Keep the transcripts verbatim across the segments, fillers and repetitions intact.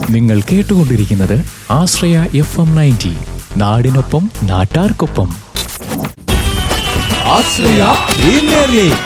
നിങ്ങൾ കേട്ടുകൊണ്ടിരിക്കുന്നത് ആശ്രയ F M ninety, നാടിനൊപ്പം നാട്ടാർക്കൊപ്പം. ആശ്രയ പ്രീമിയർ ലീഗ്.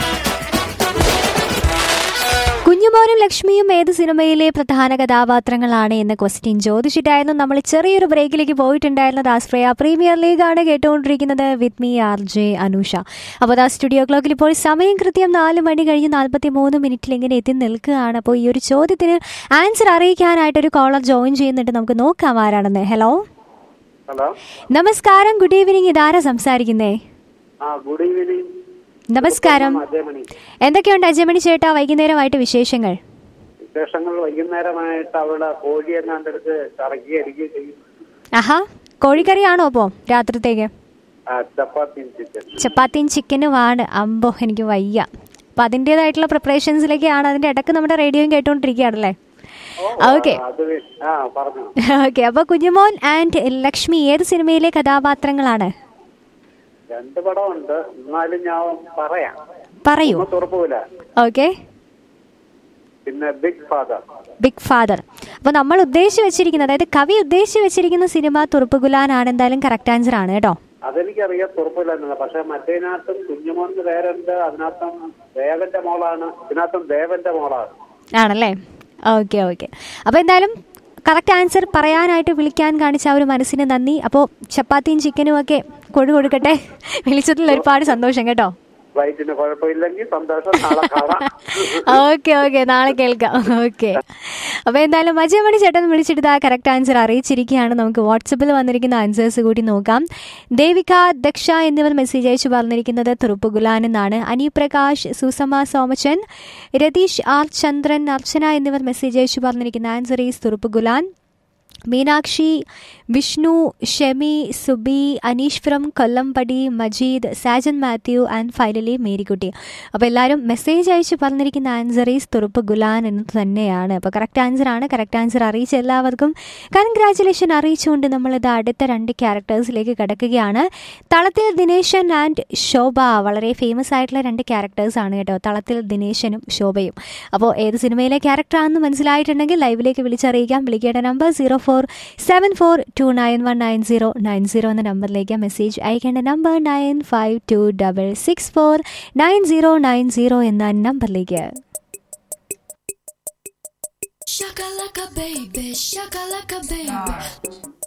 കുഞ്ഞുമോനും ലക്ഷ്മിയും ഏത് സിനിമയിലെ പ്രധാന കഥാപാത്രങ്ങളാണ് എന്ന ക്വസ്റ്റ്യൻ ചോദിച്ചിട്ടായിരുന്നു നമ്മൾ ചെറിയൊരു ബ്രേക്കിലേക്ക് പോയിട്ടുണ്ടായിരുന്നത്. ആശ്രയ പ്രീമിയർ ലീഗാണ് കേട്ടുകൊണ്ടിരിക്കുന്നത് with me R J Anusha. അപ്പോൾ ആ സ്റ്റുഡിയോ ക്ലോക്കിൽ ഇപ്പോൾ സമയം കൃത്യം നാല് മണി കഴിഞ്ഞ് നാൽപ്പത്തി മൂന്ന് മിനിറ്റിൽ ഇങ്ങനെ എത്തി നിൽക്കുകയാണ്. അപ്പോൾ ഈ ഒരു ചോദ്യത്തിന് ആൻസർ അറിയിക്കാനായിട്ടൊരു കോളർ ജോയിൻ ചെയ്യുന്നുണ്ട്. നമുക്ക് നോക്കാം ആരാണെന്ന്. ഹലോ ഹലോ, നമസ്കാരം, ഗുഡ് ഈവനിങ്. ഇതാരാ സംസാരിക്കുന്നേ? Good evening. നമസ്കാരം. എന്തൊക്കെയുണ്ട് അജയമണി ചേട്ടാ വൈകുന്നേരമായിട്ട് വിശേഷങ്ങൾ? വിശേഷങ്ങൾ വൈകുന്നേരമായിട്ട് അവിടെ കോഴി എങ്ങാണ്ടെടുത്ത് കറക്കി അരികെ ചെയ്യും. ആഹാ, കോഴിക്കറിയാണോ അപ്പോ രാത്രിത്തേക്ക്? ചപ്പാത്തിയും ചിക്കൻ. ചപ്പാത്തിയും ചിക്കനുമാണ്. അമ്പോ, എനിക്ക് വയ്യ. അപ്പൊ അതിൻ്റെതായിട്ടുള്ള പ്രിപ്പറേഷൻസിലേക്കാണ്. അതിന്റെ ഇടക്ക് നമ്മുടെ റേഡിയോയും കേട്ടോണ്ടിരിക്കുകയാണല്ലേ? Okay okay. അപ്പൊ കുഞ്ഞുമോൻ ആൻഡ് ലക്ഷ്മി ഏത് സിനിമയിലെ കഥാപാത്രങ്ങളാണ്? രണ്ട് പടമുണ്ട്, എന്നാലും ഞാൻ പറയാം. പറയൂ. തുറപ്പില്ല. ഓക്കെ. പിന്നെ ബിഗ് ഫാദർ. Big father. അപ്പൊ നമ്മൾ ഉദ്ദേശിച്ച് വെച്ചിരിക്കുന്നത്, അതായത് കവി ഉദ്ദേശിച്ച് വെച്ചിരിക്കുന്ന സിനിമ തുറുപ്പുകുലാനാണ്. എന്തായാലും കറക്റ്റ് ആൻസർ ആണ് കേട്ടോ. അതെനിക്കറിയാം, തുറപ്പില്ല. പക്ഷെ മറ്റേതിനകത്തും കുഞ്ഞുമോന് പേരുണ്ട്, അതിനകത്തും ദേവന്റെ മോളാണ്, ഇതിനകത്തും ദേവന്റെ മോളാണ്. ആണല്ലേ? Okay okay. അപ്പൊ എന്തായാലും കറക്റ്റ് ആൻസർ പറയാനായിട്ട് വിളിക്കാൻ കാണിച്ച ആ ഒരു മനസ്സിന് നന്ദി. അപ്പോൾ ചപ്പാത്തിയും ചിക്കനും ഒക്കെ കൊഴു കൊടുക്കട്ടെ. വിളിച്ചതിൽ ഒരുപാട് സന്തോഷം കേട്ടോ. വയറ്റിന് കുഴപ്പമില്ലെങ്കിൽ സന്തോഷം. നാളെ കാണാം. ഓക്കെ ഓക്കെ, നാളെ കേൾക്കാം. ഓക്കെ. അപ്പോൾ എന്തായാലും അജയമണി ചേട്ടൻ വിളിച്ചിട്ട് ആ കറക്റ്റ് ആൻസർ അറിയിച്ചിരിക്കുകയാണ്. നമുക്ക് വാട്സപ്പിൽ വന്നിരിക്കുന്ന ആൻസേഴ്സ് കൂടി നോക്കാം. ദേവിക, ദക്ഷ എന്നിവർ മെസ്സേജ് അയച്ചു പറഞ്ഞിരിക്കുന്നത് തുറുപ്പുകുലാൻ എന്നാണ്. അനി പ്രകാശ്, സുസമ സോമച്ചൻ, രതീഷ് ആർ ചന്ദ്രൻ, അർച്ചന എന്നിവർ മെസ്സേജ് അയച്ചു പറഞ്ഞിരിക്കുന്ന answer is തുറുപ്പുകുലാൻ. Meenakshi, Vishnu, Shemi, Subi, അനീശ്വരം, Kollampadi, Majeed, Sajan Mathew and finally Marykutty. അപ്പോൾ എല്ലാവരും മെസ്സേജ് അയച്ച് പറഞ്ഞിരിക്കുന്ന ആൻസർ ഈസ് തുറുപ്പുകുലാൻ എന്ന് തന്നെയാണ്. അപ്പോൾ കറക്റ്റ് ആൻസർ ആണ്. കറക്റ്റ് ആൻസർ അറിയിച്ച എല്ലാവർക്കും കൺഗ്രാറ്റുലേഷൻ അറിയിച്ചുകൊണ്ട് നമ്മളിത് അടുത്ത രണ്ട് ക്യാരക്ടേഴ്സിലേക്ക് കിടക്കുകയാണ്. തളത്തിൽ ദിനേശൻ ആൻഡ് ശോഭ. വളരെ ഫേമസ് ആയിട്ടുള്ള രണ്ട് ക്യാരക്ടേഴ്സാണ് കേട്ടോ, തളത്തിൽ ദിനേശനും ശോഭയും. അപ്പോൾ ഏത് സിനിമയിലെ ക്യാരക്ടറാണെന്ന് മനസ്സിലായിട്ടുണ്ടെങ്കിൽ ലൈവിലേക്ക് വിളിച്ചറിയിക്കാം. വിളിക്കേണ്ട number zero four seven four to nine one nine zero nine zero എന്ന നമ്പറിലേക്ക് മെസ്സേജ് അയക്കേണ്ട number nine five to double six four nine zero nine zero എന്ന നമ്പറിലേക്ക്. Shakalaka baby, shakalaka baby.